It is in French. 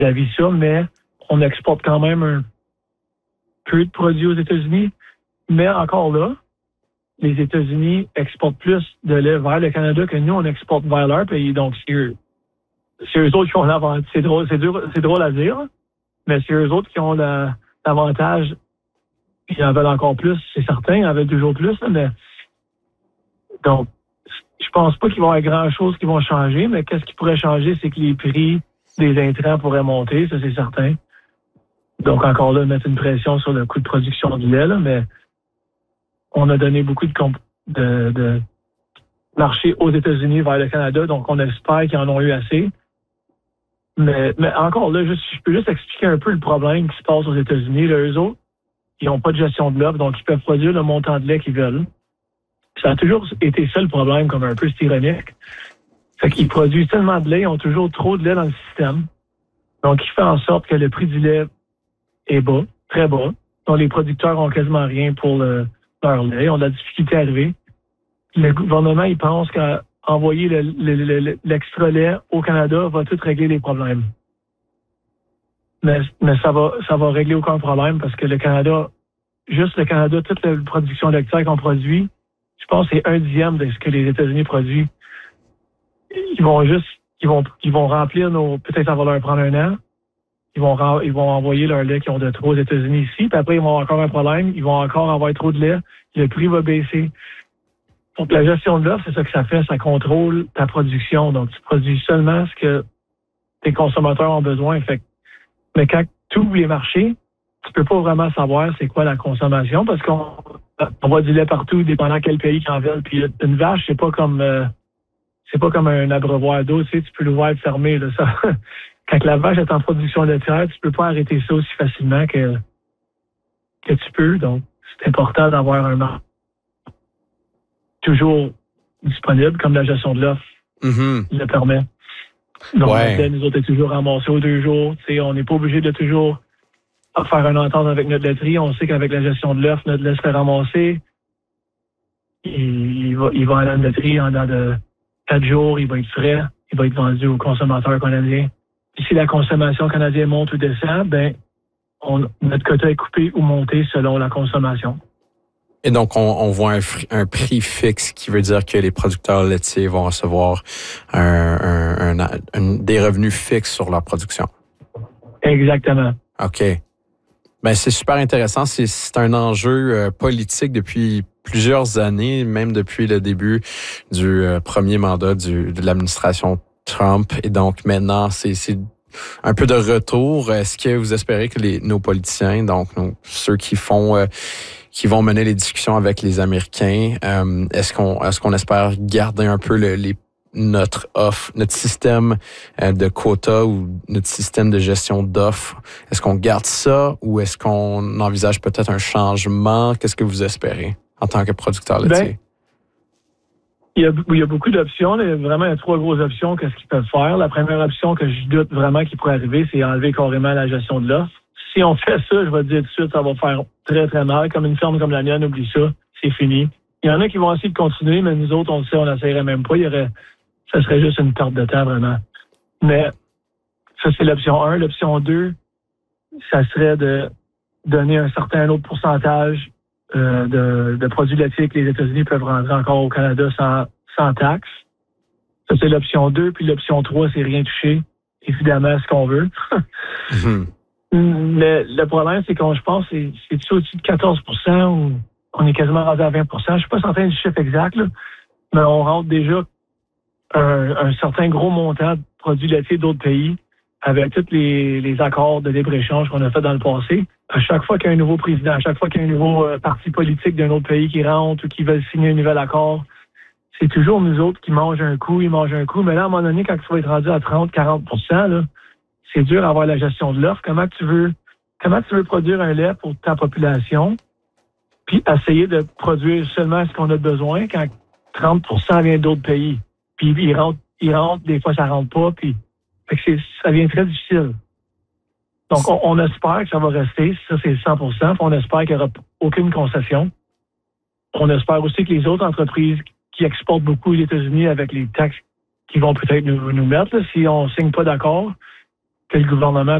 vis ça, mais on exporte quand même un peu de produits aux États-Unis. Mais encore là, les États-Unis exportent plus de lait vers le Canada que nous, on exporte vers leur pays. Donc, c'est eux autres qui ont l'avantage. C'est drôle à dire, mais c'est eux autres qui ont l'avantage. Ils en veulent encore plus, c'est certain. Ils en veulent toujours plus, mais donc, je pense pas qu'il va y avoir grand-chose qui vont changer, mais qu'est-ce qui pourrait changer, c'est que les prix des intrants pourraient monter, ça c'est certain. Donc, encore là, mettre une pression sur le coût de production du lait, là, mais on a donné beaucoup de marché aux États-Unis vers le Canada, donc on espère qu'ils en ont eu assez. Mais encore là, je peux juste expliquer un peu le problème qui se passe aux États-Unis. Là, eux autres, ils n'ont pas de gestion de l'offre, donc ils peuvent produire le montant de lait qu'ils veulent. Ça a toujours été ça le problème, comme un peu c'est ironique. Fait qu'ils produisent tellement de lait, ils ont toujours trop de lait dans le système. Donc, il fait en sorte que le prix du lait est bas, très bas. Donc, les producteurs ont quasiment rien pour leur lait. Ils ont de la difficulté à arriver. Le gouvernement, il pense qu'envoyer l'extra lait au Canada va tout régler les problèmes. Mais ça va régler aucun problème parce que le Canada, toute la production laitière qu'on produit, je pense que c'est 1/10 de ce que les États-Unis produisent. Ils vont remplir peut-être ça va leur prendre un an. Ils vont envoyer leur lait qu'ils ont de trop aux États-Unis ici, puis après ils vont avoir encore un problème, ils vont encore avoir trop de lait, le prix va baisser. Donc la gestion de l'offre, c'est ça que ça fait, ça contrôle ta production. Donc tu produis seulement ce que tes consommateurs ont besoin. Mais quand tu ouvres les marchés, tu peux pas vraiment savoir c'est quoi la consommation parce qu'on voit du lait partout, dépendant quel pays qui en veut. Puis une vache, c'est pas comme un abreuvoir d'eau, tu sais, tu peux l'ouvrir et le fermer. Là, ça. Quand la vache est en production laitière, tu peux pas arrêter ça aussi facilement que tu peux. Donc, c'est important d'avoir un marché toujours disponible, comme la gestion de l'offre le permet. Donc, nous autres, est toujours ramassé aux 2 jours. Tu sais, on n'est pas obligé de toujours faire une entente avec notre laiterie. On sait qu'avec la gestion de l'offre, notre lait se fait ramasser. Il va à la laiterie en dans de 4 jours, il va être frais, il va être vendu aux consommateurs canadiens. Et si la consommation canadienne monte ou descend, notre quota est coupé ou monté selon la consommation. Et donc, on voit un prix fixe qui veut dire que les producteurs laitiers vont recevoir des revenus fixes sur leur production. Exactement. OK. Ben, c'est super intéressant. C'est un enjeu politique depuis plusieurs années, même depuis le début du premier mandat de l'administration Trump. Et donc, maintenant, c'est un peu de retour. Est-ce que vous espérez que nos politiciens, donc ceux qui vont mener les discussions avec les Américains, est-ce qu'on espère garder un peu notre offre, notre système de quotas ou notre système de gestion d'offres? Est-ce qu'on garde ça ou est-ce qu'on envisage peut-être un changement? Qu'est-ce que vous espérez en tant que producteur laitier? Il y a beaucoup d'options. Il y a 3 grosses options. Qu'est-ce qu'ils peuvent faire? La première option que je doute vraiment qui pourrait arriver, c'est enlever carrément la gestion de l'offre. Si on fait ça, je vais te dire tout de suite, ça va faire très, très mal. Comme une ferme comme la mienne, oublie ça, c'est fini. Il y en a qui vont essayer de continuer, mais nous autres, on le sait, on n'essayerait même pas. Ça serait juste une perte de temps, vraiment. Mais ça, c'est l'option 1. L'option 2, ça serait de donner un certain autre pourcentage de produits laitiers que les États-Unis peuvent rentrer encore au Canada sans taxe. Ça, c'est l'option 2. Puis l'option 3, c'est rien toucher. Évidemment, ce qu'on veut. Mais le problème, c'est je pense que c'est au-dessus de 14% ou on est quasiment rendu à 20%. Je suis pas certain du chiffre exact, là, mais on rentre déjà un certain gros montant de produits laitiers d'autres pays avec tous les accords de libre-échange qu'on a fait dans le passé. À chaque fois qu'il y a un nouveau président, à chaque fois qu'il y a un nouveau parti politique d'un autre pays qui rentre ou qui veut signer un nouvel accord, c'est toujours nous autres qui mangent un coup, ils mangent un coup. Mais là, à un moment donné, quand tu vas être rendu à 30-40%, là, c'est dur d'avoir la gestion de l'offre. Comment tu veux produire un lait pour ta population, puis essayer de produire seulement ce qu'on a besoin quand 30% vient d'autres pays. Puis ils rentrent, des fois ça rentre pas, puis ça devient très difficile. Donc on espère que ça va rester, ça c'est 100%, puis on espère qu'il n'y aura aucune concession. On espère aussi que les autres entreprises qui exportent beaucoup aux États-Unis avec les taxes qu'ils vont peut-être nous mettre, là, si on ne signe pas d'accord, que le gouvernement